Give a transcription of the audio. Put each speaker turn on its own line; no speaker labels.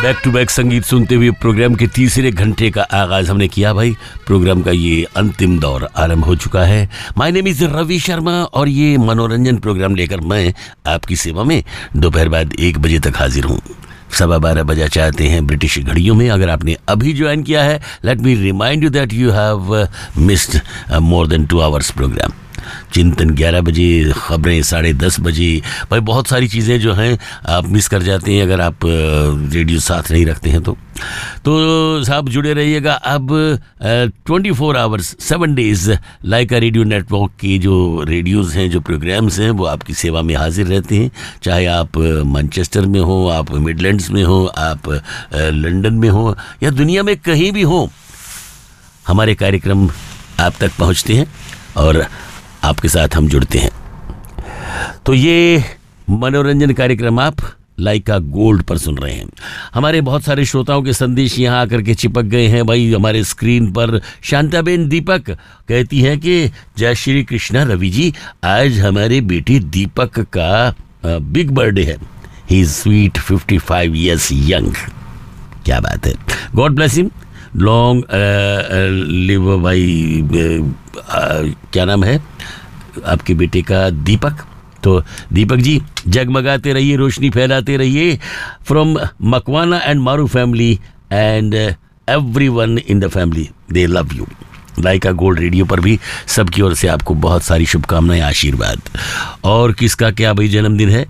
Back to back संगीत सुनते हुए प्रोग्राम के तीसरे घंटे का आगाज हमने किया भाई। प्रोग्राम का ये अंतिम दौर आरंभ हो चुका है। My name is Ravi Sharma और ये मनोरंजन प्रोग्राम लेकर मैं आपकी सेवा में दोपहर बाद 1 बजे तक हाजिर हूँ। 12:15 बजा चाहते हैं ब्रिटिश घड़ियों में। अगर आपने अभी ज्वाइन किया है, let me remind you that you have missed more than 2 hours programme. चिंतन 11 बजे, खबरें 10:30 बजे। भाई बहुत सारी चीज़ें जो हैं आप मिस कर जाते हैं अगर आप रेडियो साथ नहीं रखते हैं तो साहब जुड़े रहिएगा। अब 24 आवर्स 7 डेज लाइका रेडियो नेटवर्क की जो रेडियोज़ हैं, जो प्रोग्राम्स हैं, वो आपकी सेवा में हाजिर रहते हैं। चाहे आप मैनचेस्टर में हो, आप मिडलैंड्स में हो, आप लंदन में हो या दुनिया में कहीं भी हो, हमारे कार्यक्रम आप तक पहुंचते हैं और आपके साथ हम जुड़ते हैं। तो ये मनोरंजन कार्यक्रम आप लाइका गोल्ड पर सुन रहे हैं। हमारे बहुत सारे श्रोताओं के संदेश यहाँ आकर के चिपक गए हैं भाई हमारे स्क्रीन पर। शांताबेन दीपक कहती हैं कि जय श्री कृष्णा रवि जी, आज हमारे बेटे दीपक का बिग बर्थडे है। He is sweet 55 years young. क्या बात है, God bless him, long live भाई। क्या नाम है आपके बेटे का? दीपक। तो दीपक जी जगमगाते रहिए, रोशनी फैलाते रहिए। फ्रॉम मकवाना एंड मारू family and everyone in the family, they love you. Lyca gold radio पर भी सबकी ओर से आपको बहुत सारी शुभकामनाएं, आशीर्वाद। और किसका क्या भाई जन्मदिन है?